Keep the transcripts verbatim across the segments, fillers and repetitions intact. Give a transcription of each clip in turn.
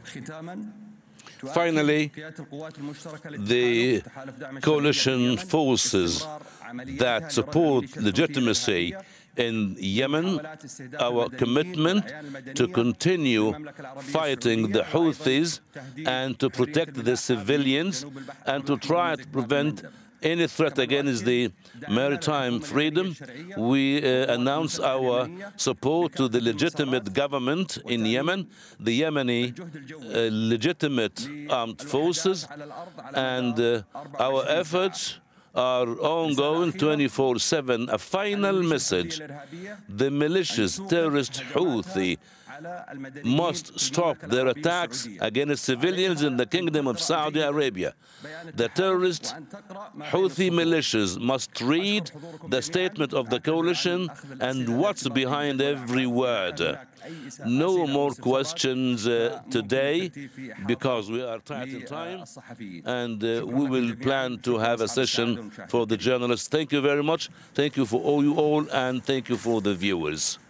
Finally, the coalition forces that support legitimacy in Yemen, our commitment to continue fighting the Houthis and to protect the civilians and to try to prevent any threat against the maritime freedom. We uh, announce our support to the legitimate government in Yemen, the Yemeni uh, legitimate armed forces, and uh, our efforts are ongoing twenty-four seven. A final message: the malicious terrorist Houthi must stop their attacks against civilians in the Kingdom of Saudi Arabia. The terrorist Houthi militias must read the statement of the coalition and what's behind every word. No more questions uh, today, because we are tight in time, and uh, we will plan to have a session for the journalists. Thank you very much. Thank you for all you all, and thank you for the viewers.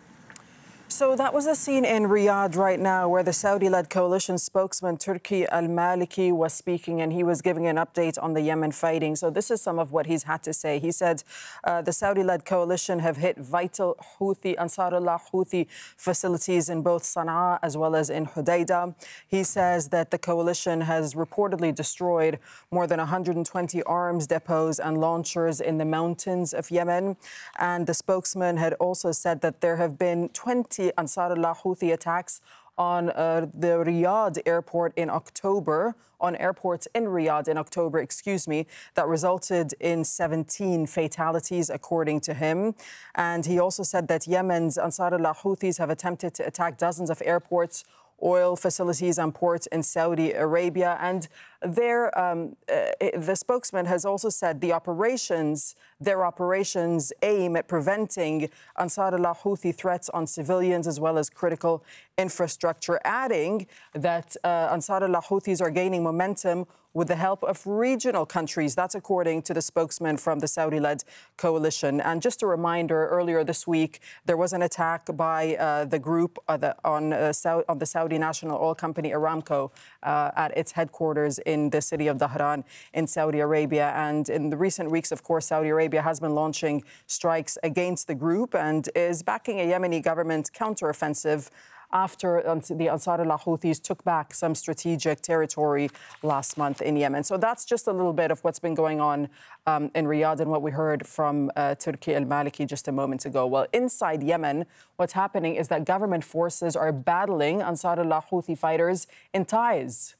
So that was the scene in Riyadh right now, where the Saudi-led coalition spokesman Turki al-Maliki was speaking, and he was giving an update on the Yemen fighting. So this is some of what he's had to say. He said uh, the Saudi-led coalition have hit vital Houthi, Ansarullah Houthi facilities in both Sana'a as well as in Hodeidah. He says that the coalition has reportedly destroyed more than one hundred twenty arms depots and launchers in the mountains of Yemen. And the spokesman had also said that there have been twenty Ansarullah Houthi attacks on uh, the Riyadh airport in October, on airports in Riyadh in October, excuse me, that resulted in seventeen fatalities, according to him. And he also said that Yemen's Ansarullah Houthis have attempted to attack dozens of airports, oil facilities and ports in Saudi Arabia. And there, um, uh, the spokesman has also said the operations, their operations aim at preventing Ansarullah Houthi threats on civilians as well as critical infrastructure, adding that uh, Ansarullah Houthis are gaining momentum with the help of regional countries. That's according to the spokesman from the Saudi-led coalition. And just a reminder, earlier this week, there was an attack by uh, the group uh, the, on, uh, Sau on the Saudi national oil company Aramco uh, at its headquarters in the city of Dhahran in Saudi Arabia. And in the recent weeks, of course, Saudi Arabia has been launching strikes against the group and is backing a Yemeni government counteroffensive after the Ansarullah Houthis took back some strategic territory last month in Yemen. So that's just a little bit of what's been going on um, in Riyadh and what we heard from uh, Turki al-Maliki just a moment ago. Well, inside Yemen, what's happening is that government forces are battling Ansarullah Houthi fighters in Taiz.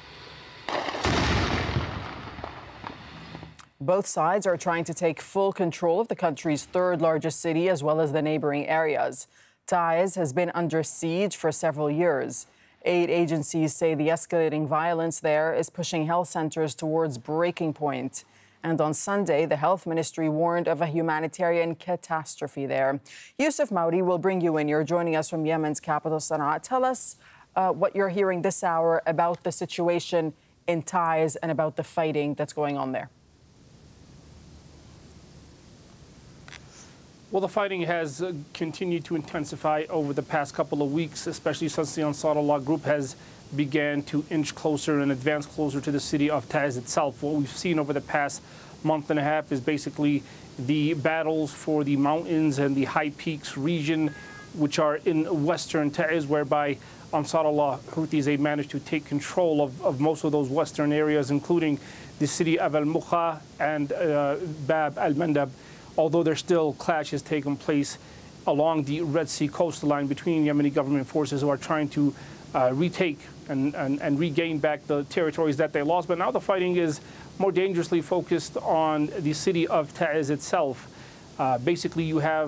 Both sides are trying to take full control of the country's third largest city as well as the neighboring areas. Taiz has been under siege for several years. Aid agencies say the escalating violence there is pushing health centers towards breaking point. And on Sunday, the health ministry warned of a humanitarian catastrophe there. Yusuf Maudi will bring you in. You're joining us from Yemen's capital, Sana'a. Tell us uh, what you're hearing this hour about the situation in Taiz and about the fighting that's going on there. Well, the fighting has uh, continued to intensify over the past couple of weeks, especially since the Ansarullah group has began to inch closer and advance closer to the city of Taiz itself. What we've seen over the past month and a half is basically the battles for the mountains and the high peaks region, which are in western Taiz, whereby Ansarullah Houthis, they managed to take control of, of most of those western areas, including the city of Al-Mukha and uh, Bab al-Mandab. Although there's still clashes taking place along the Red Sea coastal line between Yemeni government forces who are trying to uh, retake and, and, and regain back the territories that they lost. But now the fighting is more dangerously focused on the city of Taiz itself. Uh, basically, you have